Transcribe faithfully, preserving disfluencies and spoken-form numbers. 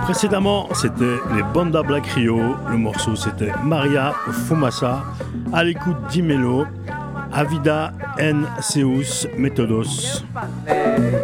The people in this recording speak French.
Précédemment, c'était les Banda Black Rio. Le morceau, c'était Maria Fumasa. À l'écoute d'Imelo, Avida en Seus Méthodos.